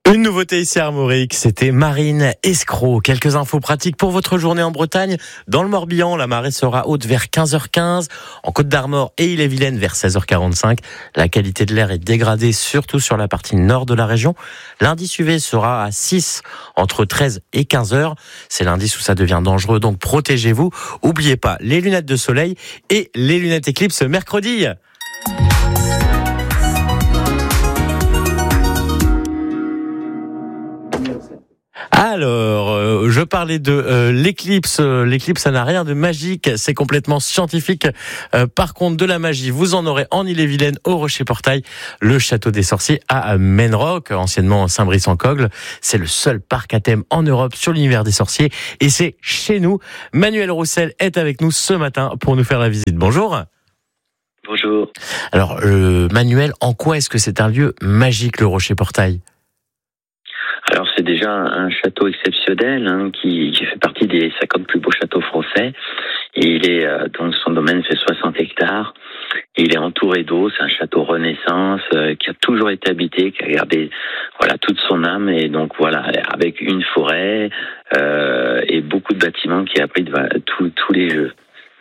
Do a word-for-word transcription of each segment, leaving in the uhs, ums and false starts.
Une nouveauté ici à Armorique, c'était Marine Escroc. Quelques infos pratiques pour votre journée en Bretagne. Dans le Morbihan, la marée sera haute vers quinze heures quinze. En Côte d'Armor et Ille-et-Vilaine vers seize heures quarante-cinq. La qualité de l'air est dégradée, surtout sur la partie nord de la région. L'indice U V sera à six entre treize et quinze heures. C'est l'indice où ça devient dangereux, donc protégez-vous. Oubliez pas les lunettes de soleil et les lunettes éclipse mercredi. Alors, euh, je parlais de euh, l'éclipse. Euh, l'éclipse, ça n'a rien de magique, c'est complètement scientifique. Euh, par contre, de la magie, vous en aurez en Ille-et-Vilaine, au Rocher-Portail, le Château des Sorciers à Menroc, anciennement Saint-Brice-en-Cogle. C'est le seul parc à thème en Europe sur l'univers des sorciers, et c'est chez nous. Manuel Roussel est avec nous ce matin pour nous faire la visite. Bonjour. Bonjour. Alors, euh, Manuel, en quoi est-ce que c'est un lieu magique, le Rocher-Portail ? Alors c'est déjà un château exceptionnel hein, qui, qui fait partie des cinquante plus beaux châteaux français. Et il est euh, donc son domaine fait soixante hectares. Et il est entouré d'eau. C'est un château Renaissance euh, qui a toujours été habité, qui a gardé voilà toute son âme. Et donc voilà, avec une forêt euh, et beaucoup de bâtiments qui abritent voilà, tous tous les jeux.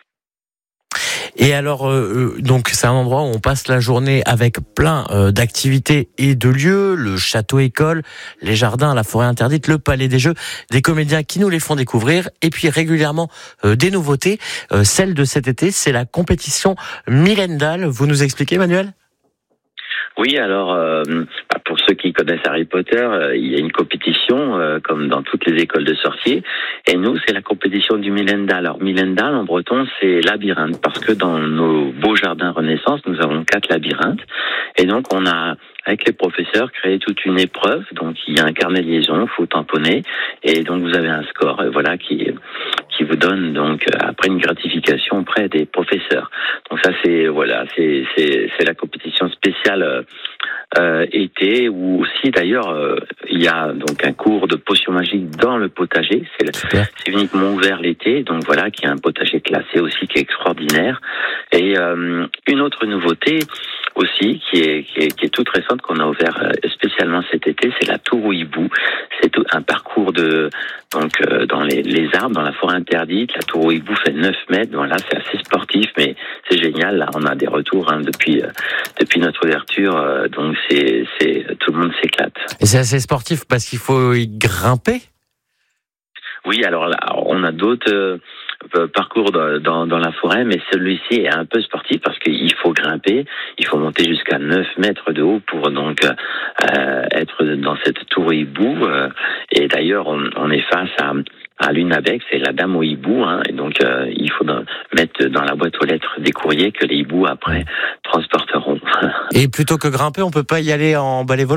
Et alors, euh, donc c'est un endroit où on passe la journée avec plein euh, d'activités et de lieux, le château-école, les jardins, la forêt interdite, le palais des jeux, des comédiens qui nous les font découvrir, et puis régulièrement euh, des nouveautés. Euh, celle de cet été, c'est la compétition Millendal. Vous nous expliquez, Manuel ? Oui, alors euh, pour ceux qui connaissent Harry Potter, euh, il y a une compétition euh, comme dans toutes les écoles de sorciers. Et nous, c'est la compétition du Millendal. Alors Millendal en breton, c'est labyrinthe parce que dans nos beaux jardins Renaissance, nous avons quatre labyrinthes. Et donc on a avec les professeurs créé toute une épreuve. Donc il y a un carnet de liaison, faut tamponner, et donc vous avez un score, voilà qui qui vous donne donc après une gratification auprès des professeurs. Donc ça c'est voilà, c'est c'est c'est la compétition spéciale euh, été, où aussi d'ailleurs euh, il y a donc un cours de potions magiques dans le potager. C'est le, c'est uniquement ouvert l'été, donc voilà, qui a un potager classé aussi qui est extraordinaire. Et euh, une autre nouveauté aussi qui est qui est, qui est toute récente qu'on a ouvert spécialement cet été, c'est la tour au hibou. C'est tout un parcours de donc euh, dans les, les arbres, dans la forêt interdite. La tour au hibou fait neuf mètres. Voilà, c'est assez sportif, mais c'est génial. Là, on a des retours hein, depuis euh, depuis notre ouverture, euh, donc c'est c'est tout le monde s'éclate. Et c'est assez sportif parce qu'il faut y grimper. Oui, alors là, on a d'autres euh, parcours dans, dans, dans la forêt, mais celui-ci est un peu sportif parce qu'il faut grimper, il faut monter jusqu'à neuf mètres de haut pour donc euh, être dans cette tour au hibou. Euh, et d'ailleurs, on, on est face à, à l'une avec, c'est la dame au hibou, hein, et donc euh, il faut dans, mettre dans la boîte aux lettres des courriers que les hiboux après transporteront. Et plutôt que grimper, on peut pas y aller en balai volant ?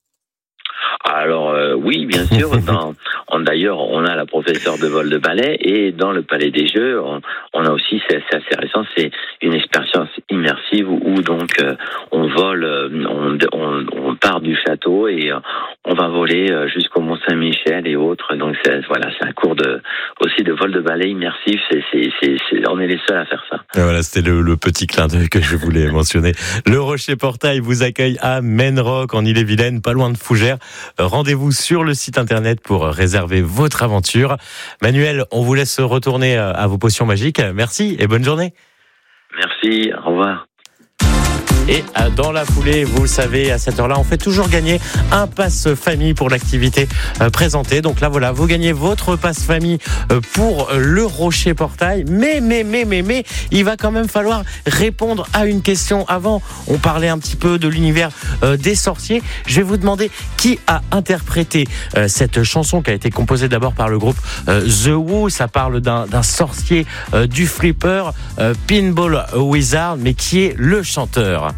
Alors euh, oui, bien sûr. Dans, on, d'ailleurs, on a la professeure de vol de balai, et dans le palais des jeux, on, on a aussi, c'est, c'est assez récent, c'est une expérience immersive où, où donc euh, on vole, on, on, on part du château et euh, on va voler jusqu'au Mont Saint-Michel et autres. Donc c'est, voilà, c'est un cours de aussi de vol de balai immersif. C'est, c'est, c'est, c'est, on est les seuls à faire ça. Et voilà, c'était le, le petit clin d'œil que je voulais mentionner. Le Rocher-Portail vous accueille à Menroc en Ille-et-Vilaine, pas loin de Fougères. Rendez-vous sur le site internet pour réserver votre aventure. Manuel, on vous laisse retourner à vos potions magiques. Merci et bonne journée. Merci, au revoir. Et dans la foulée, vous le savez, à cette heure-là, on fait toujours gagner un pass famille pour l'activité présentée. Donc là, voilà, vous gagnez votre pass famille pour le Rocher-Portail. Mais, mais, mais, mais, mais, il va quand même falloir répondre à une question. Avant, on parlait un petit peu de l'univers des sorciers. Je vais vous demander qui a interprété cette chanson qui a été composée d'abord par le groupe The Who. Ça parle d'un, d'un sorcier du flipper, Pinball Wizard, mais qui est le chanteur?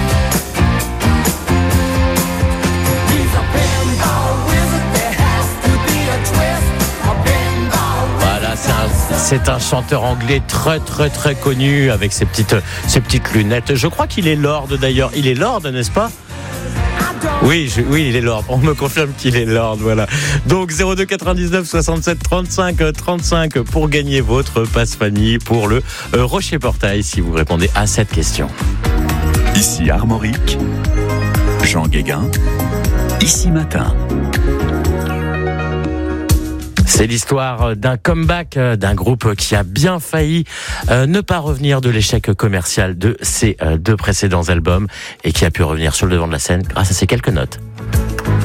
Voilà, c'est un, c'est un chanteur anglais très très très connu avec ses petites, ses petites lunettes. Je crois qu'il est Lord d'ailleurs. Il est Lord, n'est-ce pas ? Oui, je, oui, il est Lord. On me confirme qu'il est Lord, voilà. Donc zéro deux quatre-vingt-dix-neuf soixante-sept trente-cinq trente-cinq pour gagner votre passe famille pour le euh, Rocher-Portail si vous répondez à cette question. Ici Armorique, Jean Guéguin, Ici Matin. C'est l'histoire d'un comeback d'un groupe qui a bien failli euh, ne pas revenir de l'échec commercial de ses euh, deux précédents albums et qui a pu revenir sur le devant de la scène grâce à ces quelques notes.